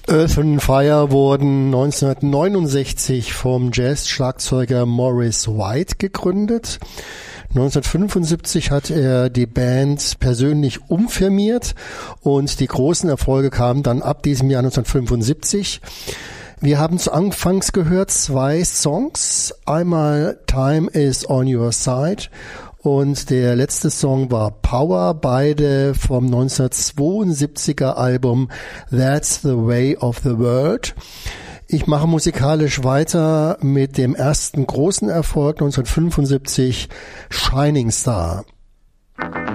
Earth and Fire wurden 1969 vom Jazz-Schlagzeuger Maurice White gegründet. 1975 hat er die Band persönlich umfirmiert und die großen Erfolge kamen dann ab diesem Jahr 1975. Wir haben zu Anfangs gehört 2 Songs. Einmal Time is on Your Side und der letzte Song war Power, beide vom 1972er Album That's the Way of the World. Ich mache musikalisch weiter mit dem ersten großen Erfolg 1975, Shining Star.